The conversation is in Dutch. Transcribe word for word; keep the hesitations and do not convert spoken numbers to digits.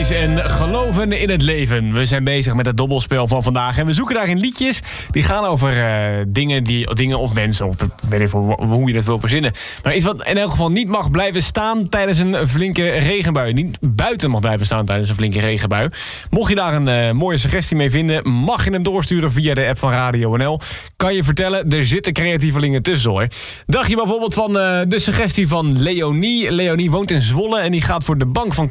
Oasis en geloven in het leven. We zijn bezig met het dobbelspel van vandaag. En we zoeken daarin liedjes die gaan over uh, dingen, die, dingen of mensen. Of weet ik veel hoe je dat wil verzinnen. Maar iets wat in elk geval niet mag blijven staan tijdens een flinke regenbui. Niet buiten mag blijven staan tijdens een flinke regenbui. Mocht je daar een uh, mooie suggestie mee vinden, mag je hem doorsturen via de app van Radio N L. Kan je vertellen, er zitten creatievelingen tussen hoor. Dacht je bijvoorbeeld van uh, de suggestie van Leonie. Leonie woont in Zwolle en die gaat voor de Bank van